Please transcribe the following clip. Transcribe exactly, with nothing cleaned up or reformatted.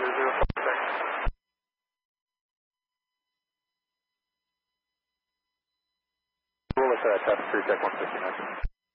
zero four six. We'll look at test three check one fifty-nine.